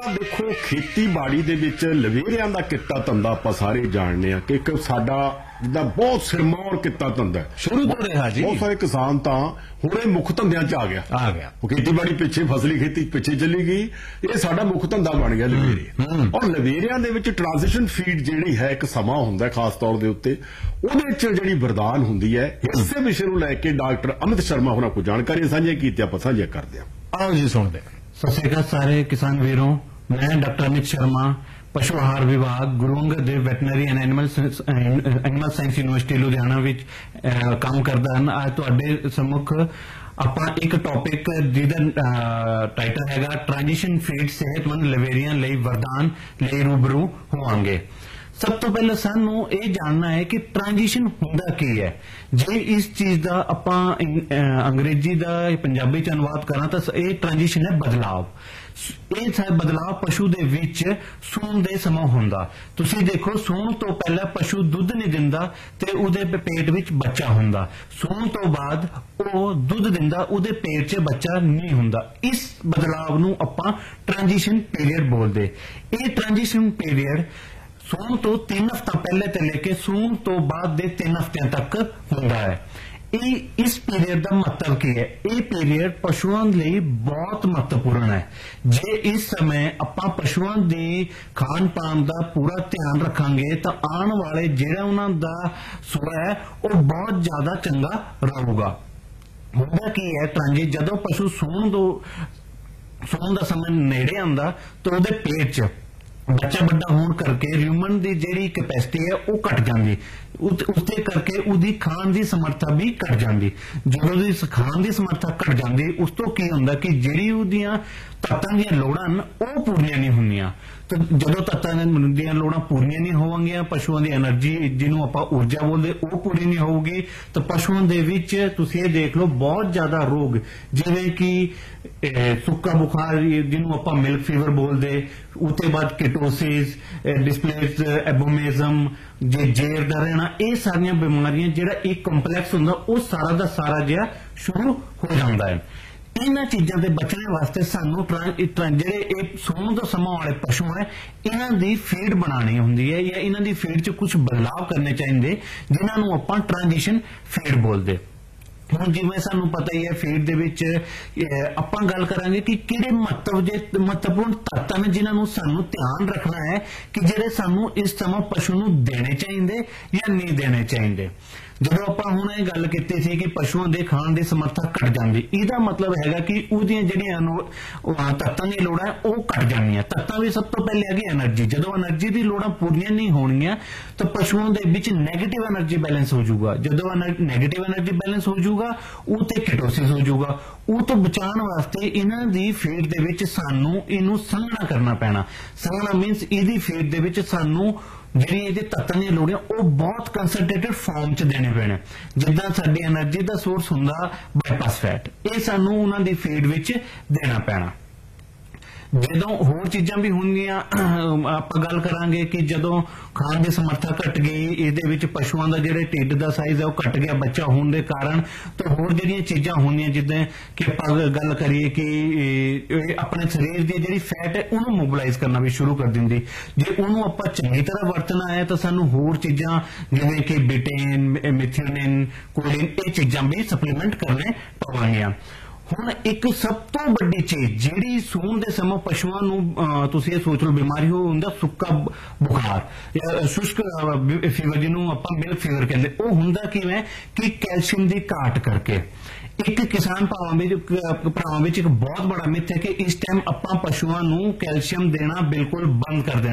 देखो खेतीबाड़ी ਦੇ ਵਿੱਚ ਲਵੇਰਿਆਂ ਦਾ ਕਿੱਤਾ ਧੰਦਾ ਆਪਾਂ ਸਾਰੇ ਜਾਣਦੇ ਆ ਕਿ ਇੱਕ ਸਾਡਾ ਜਿੱਦਾਂ ਬਹੁਤ ਸਿਰਮੌਰ ਕਿੱਤਾ ਧੰਦਾ ਸ਼ੁਰੂ ਤੋਂ ਰਿਹਾ ਜੀ। ਬਹੁਤ ਸਾਰੇ ਕਿਸਾਨ ਤਾਂ ਹੁਣੇ ਮੁੱਖ ਧੰਦਿਆਂ 'ਚ ਆ ਗਿਆ ਉਹ ਖੇਤੀਬਾੜੀ ਪਿੱਛੇ ਫਸਲੀ ਖੇਤੀ ਪਿੱਛੇ ਚਲੀ ਗਈ ਇਹ ਸਾਡਾ ਮੁੱਖ ਧੰਦਾ ਬਣ ਗਿਆ ਲਵੇਰੇ। ਔਰ ਲਵੇਰਿਆਂ ਦੇ ਵਿੱਚ ਟ੍ਰਾਂਜੀਸ਼ਨ ਫੀਡ ਜਿਹੜੀ ਹੈ ਇੱਕ ਸਮਾਂ ਹੁੰਦਾ ਖਾਸ ਤੌਰ ਦੇ ਉੱਤੇ ਉਹਦੇ 'ਚ ਜਿਹੜੀ ਵਰਦਾਨ ਹੁੰਦੀ ਹੈ ਇਸੇ ਵਿਸ਼ੇ ਨੂੰ ਲੈ ਕੇ ਡਾਕਟਰ ਅਮਿਤ ਸ਼ਰਮਾ ਹੋਰਾਂ ਕੋਲ ਜਾਣਕਾਰੀ ਸਾਂਝੀ ਕੀਤੀ ਆਪਾਂ ਸਾਂਝੀਆਂ ਕਰਦੇ ਹਾਂ। आओ जी सुनते हैं। सत श्री अकाल सारे किसान वीरों, मैं डॉक्टर अमित शर्मा पशु आहार विभाग Guru Angad Dev veterinary and animal science university Ludhiana विच काम करदा हां। आज तुहाडे सम्मुख ਆਪਾਂ ਇੱਕ ਟੌਪਿਕ ਜਿਹਦਾ ਟਾਈਟਲ ਹੈਗਾ ਟ੍ਰਾਂਜੀਸ਼ਨ ਫੀਡ ਸਿਹਤਮੰਦ ਲਵੇਰੀਆਂ ਲਈ ਵਰਦਾਨ ਲਈ ਰੂਬਰੂ ਹੋਵਾਂਗੇ। ਸਭ ਤੋਂ ਪਹਿਲਾਂ ਸਾਨੂੰ ਇਹ ਜਾਣਨਾ ਹੈ ਕਿ ਟ੍ਰਾਂਜੀਸ਼ਨ ਹੁੰਦਾ ਕੀ ਹੈ। ਜੇ ਇਸ ਚੀਜ਼ ਦਾ ਆਪਾਂ ਅੰਗਰੇਜ਼ੀ ਦਾ ਪੰਜਾਬੀ ਚ ਅਨੁਵਾਦ ਕਰਾਂ ਤਾਂ ਇਹ ਟ੍ਰਾਂਜੀਸ਼ਨ ਹੈ ਬਦਲਾਵ। ਇਹ ਬਦਲਾਵ ਪਸ਼ੂ ਦੇ ਵਿੱਚ ਸੂਣ ਦੇ ਸਮਾਂ ਹੁੰਦਾ। ਤੁਸੀਂ ਦੇਖੋ ਸੂਣ ਤੋਂ ਪਹਿਲਾਂ ਪਸ਼ੂ ਦੁੱਧ ਨਹੀਂ ਦਿੰਦਾ ਤੇ ਉਹਦੇ ਪੇਟ ਵਿੱਚ ਬੱਚਾ ਹੁੰਦਾ। ਸੂਣ ਤੋਂ ਬਾਅਦ ਉਹ ਦੁੱਧ ਦਿੰਦਾ ਉਹਦੇ ਪੇਟ 'ਚ ਬੱਚਾ ਨਹੀਂ ਹੁੰਦਾ। ਇਸ ਬਦਲਾਵ ਨੂੰ ਆਪਾਂ ਟ੍ਰਾਂਜੀਸ਼ਨ ਪੀਰੀਅਡ ਬੋਲਦੇ। ਇਹ ਟ੍ਰਾਂਜੀਸ਼ਨ ਪੀਰੀਅਡ ਸੂਣ ਤੋਂ 3 ਹਫ਼ਤਾ ਪਹਿਲੇ ਤੋਂ ਲੈ ਕੇ ਸੂਣ ਤੋਂ ਬਾਅਦ ਦੇ 3 ਹਫ਼ਤਿਆਂ ਤੱਕ ਹੁੰਦਾ ਹੈ। ਇਸ ਪੀਰੀਅਡ ਦਾ ਮਹੱਤਵ ਕੀ ਹੈ? ਇਹ ਪੀਰੀਅਡ ਪਸ਼ੂਆਂ ਲਈ ਬਹੁਤ ਮਹੱਤਵਪੂਰਨ ਹੈ। ਜੇ ਇਸ ਸਮੇਂ ਆਪਾਂ ਪਸ਼ੂਆਂ ਦੀ ਖਾਣ ਪਾਣ ਦਾ ਪੂਰਾ ਧਿਆਨ ਰੱਖਾਂਗੇ ਤਾਂ ਆਉਣ ਵਾਲੇ ਜਿਹੜਾ ਉਹਨਾਂ ਦਾ ਸੂਆ ਹੈ ਉਹ ਬਹੁਤ ਜ਼ਿਆਦਾ ਚੰਗਾ ਰਹੂਗਾ। ਹੁੰਦਾ ਕੀ ਹੈ ਟ੍ਰਾਂਜੀਸ਼ਨ ਜਦੋਂ ਪਸ਼ੂ ਸੂਣ ਦਾ ਸਮਾਂ ਨੇੜੇ ਆਉਂਦਾ ਤਾਂ ਉਹਦੇ ਪੇਟ 'ਚ ਬੱਚਾ ਵੱਡਾ ਹੋਣ ਕਰਕੇ ਰਿਊਮਨ ਦੀ ਜਿਹੜੀ ਕੈਪੈਸਿਟੀ ਹੈ ਉਹ ਘਟ ਜਾਂਦੀ। ਉਸਦੇ ਕਰਕੇ ਉਹਦੀ ਖਾਣ ਦੀ ਸਮਰੱਥਾ ਵੀ ਘਟ ਜਾਂਦੀ। ਜਦੋਂ ਉਹਦੀ ਖਾਣ ਦੀ ਸਮਰੱਥਾ ਘਟ ਜਾਂਦੀ ਉਸ ਤੋਂ ਕੀ ਹੁੰਦਾ ਕਿ ਜਿਹੜੀ ਉਹਦੀਆਂ ਤੱਤਾਂ ਦੀਆਂ ਲੋੜਾਂ ਉਹ ਪੂਰੀਆਂ ਨਹੀਂ ਹੁੰਦੀਆਂ। ਤਾਂ ਜਦੋਂ ਤੱਤਾਂ ਦੀਆਂ ਲੋੜਾਂ ਪੂਰੀਆਂ ਨਹੀਂ ਹੋਣਗੀਆਂ ਪਸ਼ੂਆਂ ਦੀ એનર્ਜੀ ਜਿਹਨੂੰ ਆਪਾਂ ਊਰਜਾ ਬੋਲਦੇ ਉਹ ਪੂਰੀ ਨਹੀਂ ਹੋਊਗੀ ਤਾਂ ਪਸ਼ੂਆਂ ਦੇ ਵਿੱਚ ਤੁਸੀਂ ਇਹ ਦੇਖ ਲਓ ਬਹੁਤ ਜ਼ਿਆਦਾ ਰੋਗ ਜਿਵੇਂ ਕਿ ਸੁੱਕਾ ਬੁਖਾਰ ਜਿਹਨੂੰ ਆਪਾਂ ਮਿਲਕ ਫੀਵਰ ਬੋਲਦੇ, ਉਹਦੇ ਬਾਅਦ ਕੀਟੋਸਿਸ, ਡਿਸਪਲੇਸ ਐਬੋਮਿਜ਼ਮ, ਜੇਰ ਦਾ ਰਹਿਣਾ, ਇਹ ਸਾਰੀਆਂ ਬਿਮਾਰੀਆਂ ਜਿਹੜਾ ਇੱਕ ਕੰਪਲੈਕਸ ਹੁੰਦਾ ਉਹ ਸਾਰਾ ਦਾ ਸਾਰਾ ਜਿਹਾ ਸ਼ੁਰੂ ਹੋ ਜਾਂਦਾ ਹੈ। ਇਹਨਾਂ ਚੀਜ਼ਾਂ ਦੇ ਬਚਣ ਵਾਸਤੇ ਸਾਨੂੰ ਜਿਹੜੇ ਇਹ ਸੂਣ ਤੋਂ ਸਮਾਂ ਵਾਲੇ ਪਸ਼ੂ ਹੈ ਇਹਨਾਂ ਦੀ ਫੀਡ ਬਣਾਉਣੀ ਹੁੰਦੀ ਹੈ ਜਾਂ ਇਹਨਾਂ ਦੀ ਫੀਡ 'ਚ ਕੁਝ ਬਦਲਾਅ ਕਰਨੇ ਚਾਹੀਦੇ ਜਿਨ੍ਹਾਂ ਨੂੰ ਆਪਾਂ ਟ੍ਰਾਂਜੀਸ਼ਨ ਫੀਡ ਬੋਲਦੇ। ਹੁਣ ਜਿਵੇਂ ਸਾਨੂੰ ਪਤਾ ਹੀ ਹੈ ਫੀਡ ਦੇ ਵਿੱਚ ਆਪਾਂ ਗੱਲ ਕਰਾਂਗੇ ਕਿ ਕਿਹੜੇ ਮਹੱਤਵਪੂਰਨ ਤੱਤ ਨੇ ਜਿਨ੍ਹਾਂ ਨੂੰ ਸਾਨੂੰ ਧਿਆਨ ਰੱਖਣਾ ਹੈ ਕਿ ਜਿਹੜੇ ਸਾਨੂੰ ਇਸ ਸਮਾਂ ਪਸ਼ੂ ਨੂੰ ਦੇਣੇ ਚਾਹੀਦੇ ਜਾਂ ਨਹੀਂ ਦੇਣੇ ਚਾਹੀਦੇ। ਜਦੋਂ ਆਪਾਂ ਹੁਣ ਇਹ ਗੱਲ ਕੀਤੀ ਸੀ ਕਿ ਪਸ਼ੂਆਂ ਦੇ ਖਾਣ ਦੀ ਸਮਰੱਥਾ ਘਟ ਜਾਂਦੀ ਇਹਦਾ ਮਤਲਬ ਹੈਗਾ ਕਿ ਉਹਦੀਆਂ ਜਿਹੜੀਆਂ ਤੱਤਾਂ ਦੀਆਂ ਲੋੜਾਂ ਉਹ ਘਟ ਜਾਂਦੀਆਂ। ਤੱਤਾਂ ਵੀ ਸਭ ਤੋਂ ਪਹਿਲੇ ਹੈਗੀ એનર્ਜੀ। ਜਦੋਂ એનર્ਜੀ ਦੀ ਲੋੜਾਂ ਪੂਰੀਆਂ ਨਹੀਂ ਹੋਣਗੀਆਂ ਤਾਂ ਪਸ਼ੂਆਂ ਦੇ ਵਿੱਚ ਨੈਗੇਟਿਵ એનર્ਜੀ ਬੈਲੈਂਸ ਹੋ ਜਾਊਗਾ। ਜਦੋਂ ਨੈਗੇਟਿਵ એનર્ਜੀ ਬੈਲੈਂਸ ਹੋ ਜਾਊਗਾ ਉਹ ਤੇ ਕੀਟੋਸਿਸ ਹੋ ਜਾਊਗਾ। ਉਹ ਤੋਂ ਬਚਾਉਣ ਵਾਸਤੇ ਇਹਨਾਂ ਦੀ ਫੀਡ ਦੇ ਵਿੱਚ ਸਾਨੂੰ ਇਹਨੂੰ ਸੰਘਣਾ ਕਰਨਾ ਪੈਣਾ। ਸੰਘਣਾ ਮੀਨਸ ਇਹਦੀ ਫੀਡ ਦੇ ਵਿੱਚ ਸਾਨੂੰ ਜਿਹੜੀ ਇਹਦੇ ਤੱਤਾਂ ਦੀਆਂ ਲੋੜਾਂ ਉਹ ਬਹੁਤ ਕੰਸਨਟ੍ਰੇਟਡ ਫਾਰਮ 'ਚ ਦੇਣੇ ਪੈਣੇ। ਜਿੱਦਾਂ ਸਾਡੀ એનર્ਜੀ ਦਾ ਸੋਰਸ ਹੁੰਦਾ ਬਾਈਪਾਸ ਫੈਟ, ਇਹ ਸਾਨੂੰ ਉਹਨਾਂ ਦੀ ਫੀਡ ਵਿੱਚ ਦੇਣਾ ਪੈਣਾ। ਜਦੋਂ ਹੋਰ ਚੀਜ਼ਾਂ ਵੀ ਹੋਣਗੀਆਂ ਆਪਾਂ ਗੱਲ ਕਰਾਂਗੇ ਕਿ ਜਦੋਂ ਖਾਣ ਦੀ ਸਮਰੱਥਾ ਘਟ ਗਈ ਇਹਦੇ ਵਿੱਚ ਪਸ਼ੂਆਂ ਦਾ ਜਿਹੜੇ ਢਿੱਡ ਦਾ ਸਾਈਜ਼ ਹੈ ਉਹ ਘਟ ਗਿਆ ਬੱਚਾ ਹੋਣ ਦੇ ਕਾਰਨ ਤਾਂ ਹੋਰ ਜਿਹੜੀਆਂ ਚੀਜ਼ਾਂ ਹੁੰਦੀਆਂ ਜਿੱਦਾਂ ਕਿ ਆਪਾਂ ਗੱਲ ਕਰੀਏ ਕਿ ਆਪਣੇ ਸਰੀਰ ਦੀ ਜਿਹੜੀ ਫੈਟ ਹੈ ਉਹਨੂੰ ਮੋਬਿਲਾਈਜ਼ ਕਰਨਾ ਵੀ ਸ਼ੁਰੂ ਕਰ ਦਿੰਦੀ। ਜੇ ਉਹਨੂੰ ਆਪਾਂ ਚੰਗੀ ਤਰ੍ਹਾਂ ਵਰਤਣਾ ਹੈ ਤਾਂ ਸਾਨੂੰ ਹੋਰ ਚੀਜ਼ਾਂ ਜਿਵੇਂ ਕਿ ਬਿਟੇਨ, ਮਿਥਿਓਨਿਨ, ਕੋਲਿਨ ਇਹ ਚੀਜ਼ਾਂ ਵੀ ਸਪਲੀਮੈਂਟ ਕਰਨੇ ਪਵਾਂਗੀਆਂ। ਹੁਣ ਇੱਕ ਸਭ ਤੋਂ ਵੱਡੀ ਚੀਜ਼ ਜਿਹੜੀ ਸੂਣ ਦੇ ਸਮਾਂ ਪਸ਼ੂਆਂ ਨੂੰ ਤੁਸੀਂ ਇਹ ਸੋਚ ਲਓ ਬਿਮਾਰੀ ਹੁੰਦਾ ਸੁੱਕਾ ਬੁਖਾਰ ਜਾਂ ਸ਼ੁਸ਼ਕ ਫੀਵਰ ਜਿਹਨੂੰ ਆਪਾਂ ਮਿਲਕ ਫੀਵਰ ਕਹਿੰਦੇ, ਉਹ ਹੁੰਦਾ ਕਿਵੇਂ ਕਿ ਕੈਲਸ਼ੀਅਮ ਦੀ ਘਾਟ ਕਰਕੇ। ਇੱਕ ਕਿਸਾਨ ਭਰਾਵਾਂ ਵਿੱਚ ਇੱਕ ਬਹੁਤ ਬੜਾ ਮਿੱਥ ਹੈ ਕਿ ਇਸ ਟਾਈਮ ਆਪਾਂ ਪਸ਼ੂਆਂ ਨੂੰ ਕੈਲਸ਼ੀਅਮ ਦੇਣਾ ਬਿਲਕੁਲ ਬੰਦ ਕਰ ਦੇਣਾ।